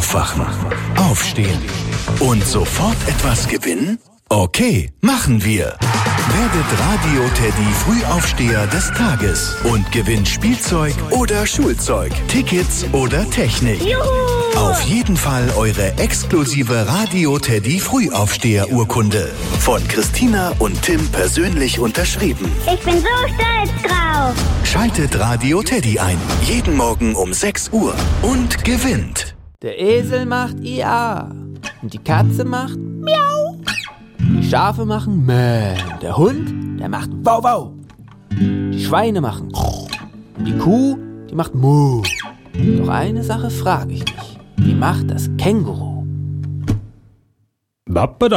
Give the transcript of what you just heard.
Aufwachen, aufstehen und sofort etwas gewinnen? Okay, machen wir. Werdet Radio-Teddy Frühaufsteher des Tages und gewinnt Spielzeug oder Schulzeug, Tickets oder Technik. Juhu! Auf jeden Fall eure exklusive Radio-Teddy Frühaufsteher-Urkunde. Von Christina und Tim persönlich unterschrieben. Ich bin so stolz drauf. Schaltet Radio-Teddy ein. Jeden Morgen um 6 Uhr und gewinnt. Der Esel macht IA und die Katze macht Miau. Die Schafe machen Mäh. Der Hund, der macht Wow Wow. Die Schweine machen und die Kuh, die macht Muh. Doch eine Sache frage ich mich. Wie macht das Känguru?